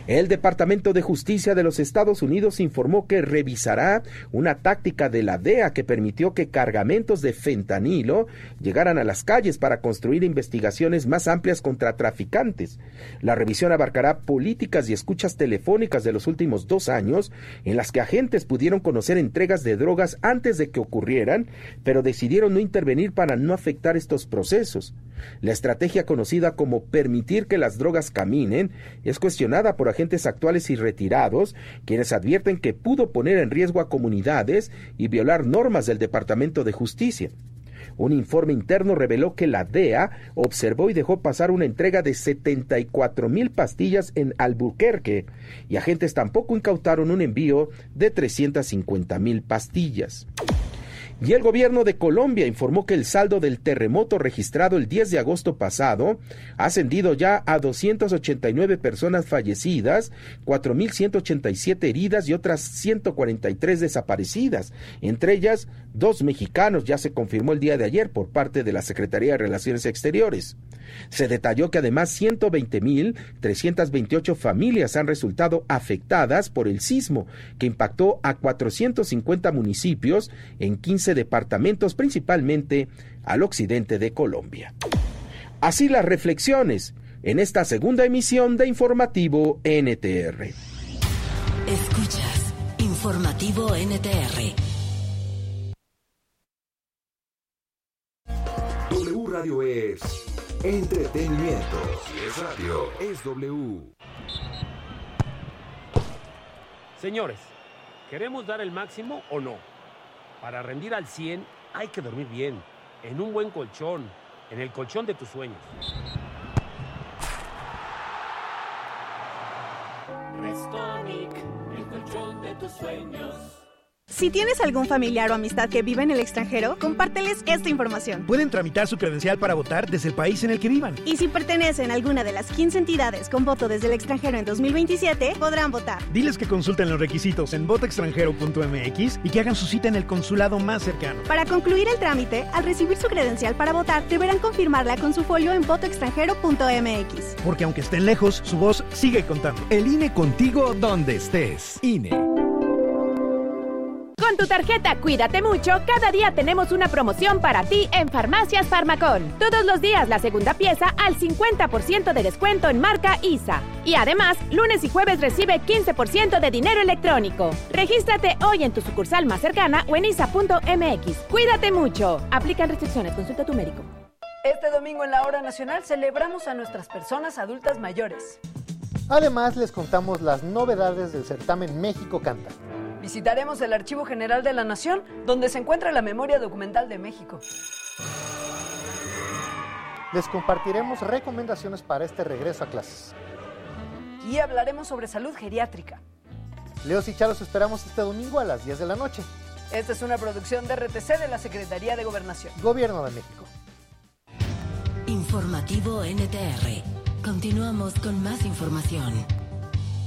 El Departamento de Justicia de los Estados Unidos informó que revisará una táctica de la DEA que permitió que cargamentos de fentanilo llegaran a las calles para construir investigaciones más amplias contra traficantes. La revisión abarcará políticas y escuchas telefónicas de los últimos 2 años en las que agentes pudieron conocer entregas de drogas antes de que ocurrieran, pero decidieron no intervenir para no afectar estos procesos. La estrategia conocida como permitir que las drogas caminen es cuestionada por agentes actuales y retirados, quienes advierten que pudo poner en riesgo a comunidades y violar normas del Departamento de Justicia. Un informe interno reveló que la DEA observó y dejó pasar una entrega de 74,000 pastillas en Albuquerque, y agentes tampoco incautaron un envío de 350,000 pastillas. Y el gobierno de Colombia informó que el saldo del terremoto registrado el 10 de agosto pasado ha ascendido ya a 289 personas fallecidas, 4,187 heridas y otras 143 desaparecidas, entre ellas 2 mexicanos, ya se confirmó el día de ayer por parte de la Secretaría de Relaciones Exteriores. Se detalló que además 120,328 familias han resultado afectadas por el sismo, que impactó a 450 municipios en 15 departamentos, principalmente al occidente de Colombia. Así las reflexiones en esta segunda emisión de Informativo NTR. Escuchas Informativo NTR. W Radio es entretenimiento. Si es radio, es W. Señores, ¿queremos dar el máximo o no? Para rendir al 100 hay que dormir bien, en un buen colchón, en el colchón de tus sueños. Restonic, el colchón de tus sueños. Si tienes algún familiar o amistad que vive en el extranjero, compárteles esta información. Pueden tramitar su credencial para votar desde el país en el que vivan. Y si pertenecen a alguna de las 15 entidades con voto desde el extranjero en 2027, podrán votar. Diles que consulten los requisitos en votoextranjero.mx y que hagan su cita en el consulado más cercano. Para concluir el trámite, al recibir su credencial para votar, deberán confirmarla con su folio en votoextranjero.mx. Porque aunque estén lejos, su voz sigue contando. El INE contigo donde estés. INE. Con tu tarjeta Cuídate Mucho, cada día tenemos una promoción para ti en Farmacias Farmacón. Todos los días la segunda pieza al 50% de descuento en marca ISA. Y además, lunes y jueves recibe 15% de dinero electrónico. Regístrate hoy en tu sucursal más cercana o en isa.mx. Cuídate mucho. Aplican restricciones. Consulta a tu médico. Este domingo en la Hora Nacional celebramos a nuestras personas adultas mayores. Además, les contamos las novedades del certamen México Canta. Visitaremos el Archivo General de la Nación, donde se encuentra la memoria documental de México. Les compartiremos recomendaciones para este regreso a clases. Y hablaremos sobre salud geriátrica. Leos y Charos esperamos este domingo a las 10 de la noche. Esta es una producción de RTC de la Secretaría de Gobernación. Gobierno de México. Informativo NTR. Continuamos con más información.